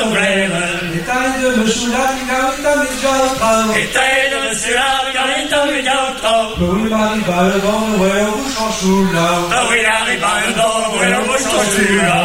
nos glaives. Et taille de monsieur là, qui garde ta médiocre. Et taille de monsieur là, qui garde ta médiocre. Pour il m'arrive à le bon, ouais, on bouche en chou là. Ah oui, il arrive à le don, ouais, on bouge en chou là.